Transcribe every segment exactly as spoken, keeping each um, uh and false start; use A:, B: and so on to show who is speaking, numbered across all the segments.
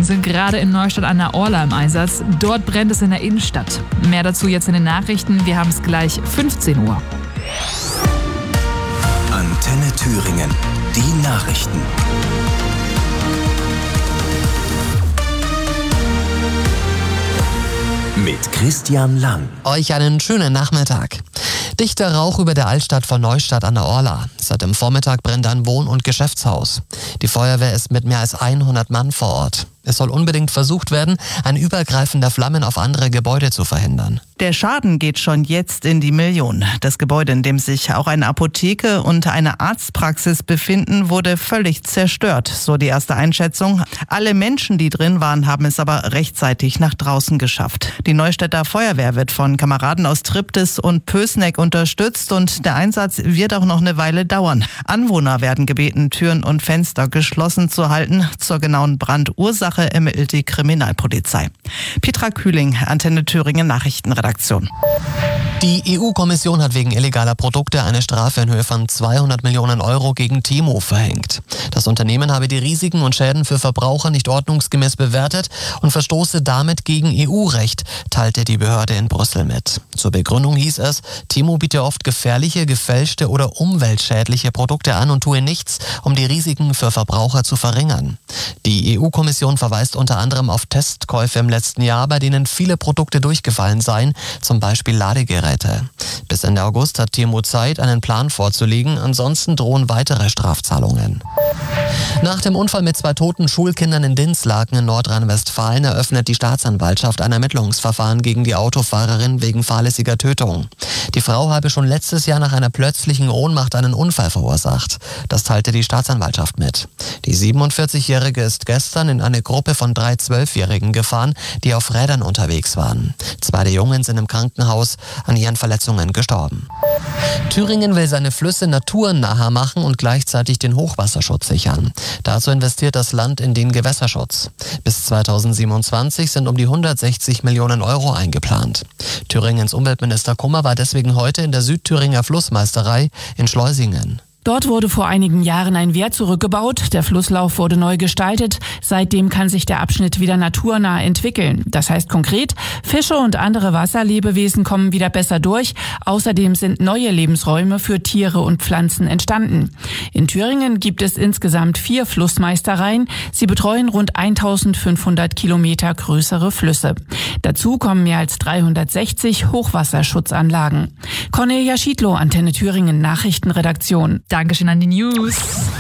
A: sind gerade in Neustadt an der Orla im Einsatz. Dort brennt es in der Innenstadt. Mehr dazu jetzt in den Nachrichten. Wir haben es gleich fünfzehn Uhr.
B: Antenne Thüringen. Die Nachrichten. Mit Christian Lang.
C: Euch einen schönen Nachmittag. Dichter Rauch über der Altstadt von Neustadt an der Orla. Seit dem Vormittag brennt ein Wohn- und Geschäftshaus. Die Feuerwehr ist mit mehr als hundert Mann vor Ort. Es soll unbedingt versucht werden, ein Übergreifen der Flammen auf andere Gebäude zu verhindern.
D: Der Schaden geht schon jetzt in die Millionen. Das Gebäude, in dem sich auch eine Apotheke und eine Arztpraxis befinden, wurde völlig zerstört, so die erste Einschätzung. Alle Menschen, die drin waren, haben es aber rechtzeitig nach draußen geschafft. Die Neustädter Feuerwehr wird von Kameraden aus Triptis und Pößneck unterstützt und der Einsatz wird auch noch eine Weile dauern. Anwohner werden gebeten, Türen und Fenster geschlossen zu halten. Zur genauen Brandursache ermittelt die Kriminalpolizei. Petra Kühling, Antenne Thüringen Nachrichtenredaktion.
C: Die E U-Kommission hat wegen illegaler Produkte eine Strafe in Höhe von zweihundert Millionen Euro gegen Temu verhängt. Das Unternehmen habe die Risiken und Schäden für Verbraucher nicht ordnungsgemäß bewertet und verstoße damit gegen E U-Recht, teilte die Behörde in Brüssel mit. Zur Begründung hieß es, Temu biete oft gefährliche, gefälschte oder umweltschädliche Produkte an und tue nichts, um die Risiken für Verbraucher zu verringern. Die E U-Kommission verweist unter anderem auf Testkäufe im letzten Jahr, bei denen viele Produkte durchgefallen seien, zum Beispiel Ladegeräte. Bis Ende August hat Temu Zeit, einen Plan vorzulegen, ansonsten drohen weitere Strafzahlungen. Nach dem Unfall mit zwei toten Schulkindern in Dinslaken in Nordrhein-Westfalen eröffnet die Staatsanwaltschaft ein Ermittlungsverfahren gegen die Autofahrerin wegen fahrlässiger Tötung. Die Frau habe schon letztes Jahr nach einer plötzlichen Ohnmacht einen Unfall verursacht. Das teilte die Staatsanwaltschaft mit. Die siebenundvierzigjährige ist gestern in eine Gruppe von drei Zwölfjährigen gefahren, die auf Rädern unterwegs waren. Zwei der Jungen sind im Krankenhaus an ihren Verletzungen gestorben. Thüringen will seine Flüsse naturnaher machen und gleichzeitig den Hochwasserschutz sichern. Dazu investiert das Land in den Gewässerschutz. Bis zweitausendsiebenundzwanzig sind um die hundertsechzig Millionen Euro eingeplant. Thüringens Umweltminister Kummer war deswegen heute in der Südthüringer Flussmeisterei in Schleusingen.
E: Dort wurde vor einigen Jahren ein Wehr zurückgebaut, der Flusslauf wurde neu gestaltet, seitdem kann sich der Abschnitt wieder naturnah entwickeln. Das heißt konkret, Fische und andere Wasserlebewesen kommen wieder besser durch, außerdem sind neue Lebensräume für Tiere und Pflanzen entstanden. In Thüringen gibt es insgesamt vier Flussmeistereien, sie betreuen rund eintausendfünfhundert Kilometer größere Flüsse. Dazu kommen mehr als dreihundertsechzig Hochwasserschutzanlagen. Cornelia Schiedlow, Antenne Thüringen Nachrichtenredaktion.
A: Dankeschön an die News.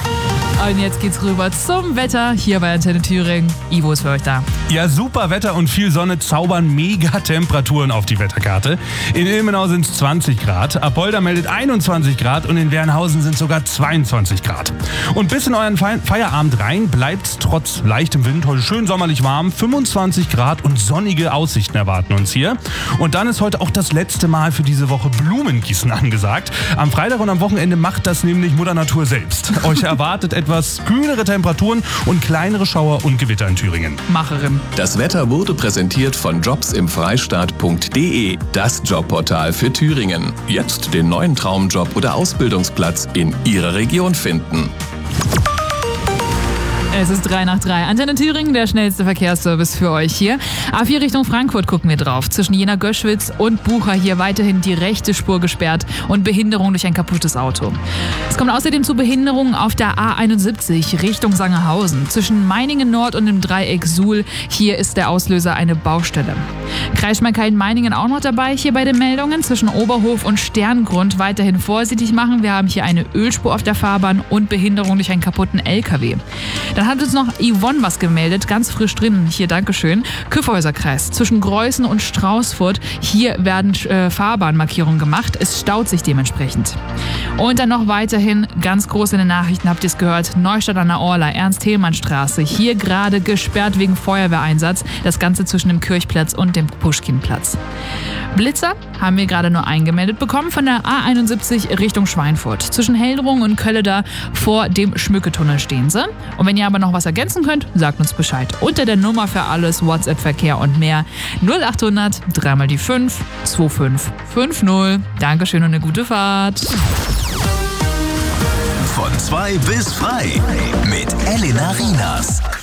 A: Und jetzt geht's rüber zum Wetter hier bei Antenne Thüringen. Ivo ist für euch da.
F: Ja, super Wetter und viel Sonne zaubern Mega-Temperaturen auf die Wetterkarte. In Ilmenau sind es zwanzig Grad, Apolda meldet einundzwanzig Grad und in Wernhausen sind sogar zweiundzwanzig Grad. Und bis in euren Fe- Feierabend rein bleibt's trotz leichtem Wind heute schön sommerlich warm. fünfundzwanzig Grad und sonnige Aussichten erwarten uns hier. Und dann ist heute auch das letzte Mal für diese Woche Blumengießen angesagt. Am Freitag und am Wochenende macht das nämlich Mutter Natur selbst. Euch erwartet etwas kühlere Temperaturen und kleinere Schauer und Gewitter in Thüringen.
A: Macherin.
B: Das Wetter wurde präsentiert von jobs im freistaat punkt de, das Jobportal für Thüringen. Jetzt den neuen Traumjob oder Ausbildungsplatz in Ihrer Region finden.
A: Es ist drei nach drei. Antenne Thüringen, der schnellste Verkehrsservice für euch hier. A vier Richtung Frankfurt gucken wir drauf. Zwischen Jena-Göschwitz und Bucha hier weiterhin die rechte Spur gesperrt und Behinderung durch ein kaputtes Auto. Es kommt außerdem zu Behinderungen auf der A einundsiebzig Richtung Sangerhausen. Zwischen Meiningen Nord und dem Dreieck Suhl. Hier ist der Auslöser eine Baustelle. Kreis Schmalkalden-Meiningen auch noch dabei hier bei den Meldungen. Zwischen Oberhof und Sterngrund weiterhin vorsichtig machen. Wir haben hier eine Ölspur auf der Fahrbahn und Behinderung durch einen kaputten L K W. Dann hat uns noch Yvonne was gemeldet, ganz frisch drin. Hier, Dankeschön. Kyffhäuserkreis zwischen Greußen und Straußfurt. Hier werden äh, Fahrbahnmarkierungen gemacht. Es staut sich dementsprechend. Und dann noch weiterhin, ganz groß in den Nachrichten, habt ihr es gehört, Neustadt an der Orla, Ernst-Thälmann-Straße. Hier gerade gesperrt wegen Feuerwehreinsatz. Das Ganze zwischen dem Kirchplatz und dem Puschkinplatz. Blitzer haben wir gerade nur eingemeldet bekommen von der A einundsiebzig Richtung Schweinfurt. Zwischen Heldrung und Kölleda vor dem Schmücketunnel stehen sie. Und wenn ihr aber noch was ergänzen könnt, sagt uns Bescheid. Unter der Nummer für alles, WhatsApp-Verkehr und mehr null achthundert, drei mal die fünf, zwei fünf fünf null. Dankeschön und eine gute Fahrt.
B: Von zwei bis frei mit Elena Rienas.